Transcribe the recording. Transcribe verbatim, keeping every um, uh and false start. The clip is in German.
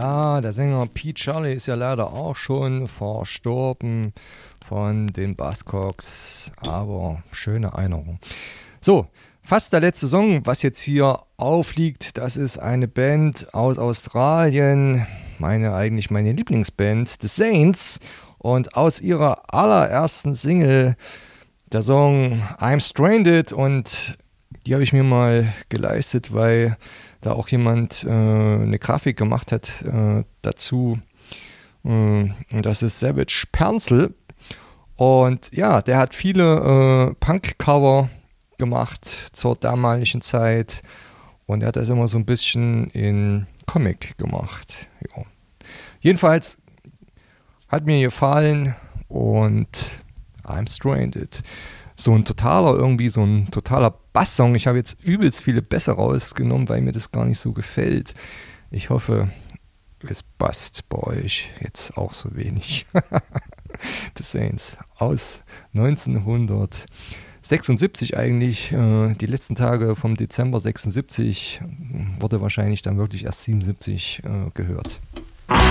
Ja, der Sänger Pete Shirley ist ja leider auch schon verstorben von den Buzzcocks, aber schöne Erinnerung. So, fast der letzte Song, was jetzt hier aufliegt, das ist eine Band aus Australien, meine eigentlich meine Lieblingsband, The Saints, und aus ihrer allerersten Single, der Song I'm Stranded, und die habe ich mir mal geleistet, weil da auch jemand äh, eine Grafik gemacht hat äh, dazu. Äh, das ist Savage Pernzel. Und ja, der hat viele äh, Punk-Cover gemacht zur damaligen Zeit. Und er hat das immer so ein bisschen in Comic gemacht. Ja. Jedenfalls hat mir gefallen und I'm Stranded. So ein totaler, irgendwie so ein totaler Basssong. Ich habe jetzt übelst viele Bässe rausgenommen, weil mir das gar nicht so gefällt. Ich hoffe, es passt bei euch jetzt auch so wenig. The Saints aus neunzehnhundertsechsundsiebzig eigentlich. Äh, die letzten Tage vom Dezember sechsundsiebzig wurde wahrscheinlich dann wirklich erst siebenundsiebzig äh, gehört.